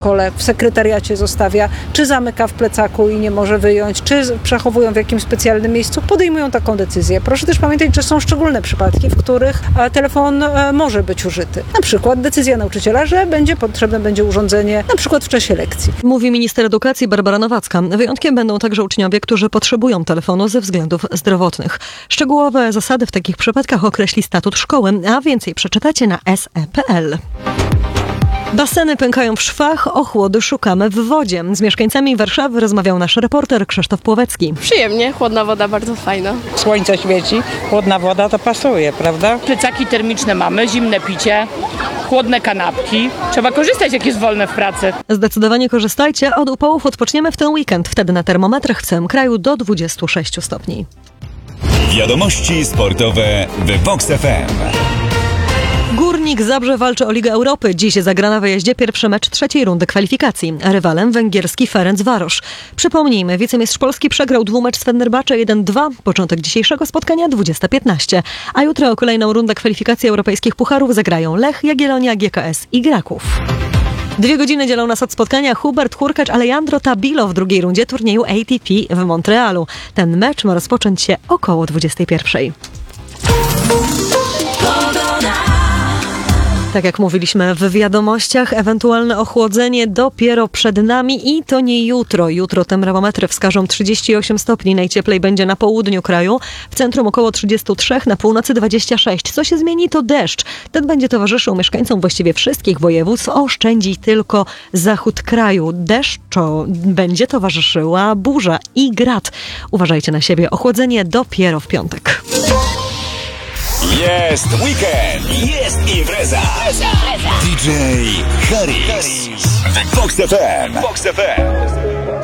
szkole, w sekretariacie zostawia, czy zamyka w plecaku i nie może wyjąć, czy przechowują w jakimś specjalnym miejscu, podejmują taką decyzję. Proszę też pamiętać, że są szczególne przypadki, w których telefon może być użyty. Na przykład decyzja nauczyciela, że potrzebne będzie urządzenie, na przykład w czasie lekcji. Mówi minister edukacji Barbara Nowacka. Wyjątkiem będą także uczniowie, którzy potrzebują telefonu ze względów zdrowotnych. Szczegółowe zasady w takich przypadkach określi statut szkoły, a więcej przeczytacie na se.pl. Baseny pękają w szwach, ochłody szukamy w wodzie. Z mieszkańcami Warszawy rozmawiał nasz reporter Krzysztof Płowecki. Przyjemnie, chłodna woda, bardzo fajna. Słońce świeci, chłodna woda to pasuje, prawda? Plecaki termiczne mamy, zimne picie, chłodne kanapki. Trzeba korzystać, jak jest wolne w pracy. Zdecydowanie korzystajcie. Od upałów odpoczniemy w ten weekend. Wtedy na termometrach w całym kraju do 26 stopni. Wiadomości sportowe w VOX FM. Górnik Zabrze walczy o Ligę Europy. Dziś zagra na wyjeździe pierwszy mecz trzeciej rundy kwalifikacji. Rywalem węgierski Ferencvaros. Przypomnijmy, wicemistrz Polski przegrał dwumecz z Fenerbahce 1-2. Początek dzisiejszego spotkania 20:15. A jutro o kolejną rundę kwalifikacji europejskich pucharów zagrają Lech, Jagiellonia, GKS i Kraków. 2 godziny dzielą nas od spotkania Hubert Hurkacz, Alejandro Tabilo w drugiej rundzie turnieju ATP w Montrealu. Ten mecz ma rozpocząć się około 21:00. Tak jak mówiliśmy w wiadomościach, ewentualne ochłodzenie dopiero przed nami i to nie jutro. Jutro termometry wskażą 38 stopni. Najcieplej będzie na południu kraju. W centrum około 33, na północy 26. Co się zmieni, to deszcz. Ten będzie towarzyszył mieszkańcom właściwie wszystkich województw. Oszczędzi tylko zachód kraju. Deszczu będzie towarzyszyła burza i grad. Uważajcie na siebie. Ochłodzenie dopiero w piątek. Jest weekend, jest impreza. DJ Harris w VOX FM.